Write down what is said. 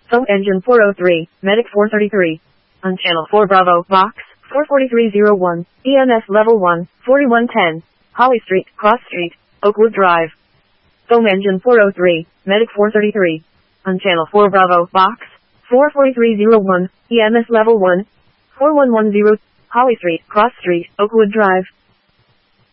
Foam engine 403, medic 433. On channel 4 Bravo, box 44301, EMS level 1, 4110, Holly Street, Cross Street, Oakwood Drive. Foam engine 403, medic 433. On channel 4 Bravo, box 44301, EMS level 1, 4110, Holly Street, Cross Street, Oakwood Drive.